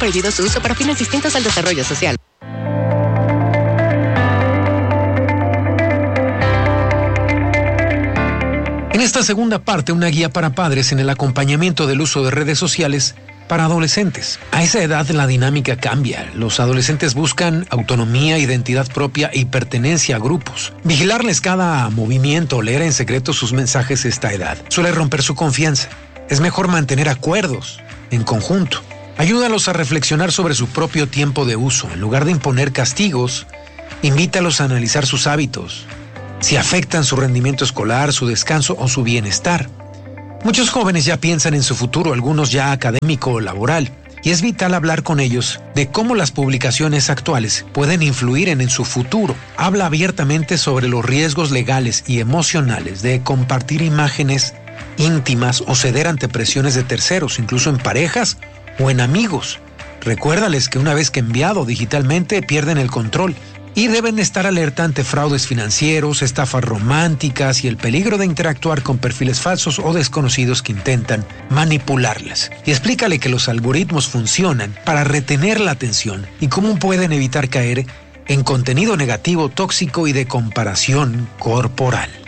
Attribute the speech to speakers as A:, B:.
A: Prohibido su uso para fines distintos al desarrollo social.
B: En esta segunda parte, una guía para padres en el acompañamiento del uso de redes sociales para adolescentes. A esa edad la dinámica cambia. Los adolescentes buscan autonomía, identidad propia y pertenencia a grupos. Vigilarles cada movimiento, leer en secreto sus mensajes a esta edad suele romper su confianza. Es mejor mantener acuerdos en conjunto. Ayúdalos a reflexionar sobre su propio tiempo de uso. En lugar de imponer castigos, invítalos a analizar sus hábitos, si afectan su rendimiento escolar, su descanso o su bienestar. Muchos jóvenes ya piensan en su futuro, algunos ya académico o laboral, y es vital hablar con ellos de cómo las publicaciones actuales pueden influir en su futuro. Habla abiertamente sobre los riesgos legales y emocionales de compartir imágenes íntimas o ceder ante presiones de terceros, incluso en parejas o en amigos. Recuérdales que una vez que enviado digitalmente pierden el control y deben estar alerta ante fraudes financieros, estafas románticas y el peligro de interactuar con perfiles falsos o desconocidos que intentan manipularlas. Y explícale que los algoritmos funcionan para retener la atención y cómo pueden evitar caer en contenido negativo, tóxico y de comparación corporal.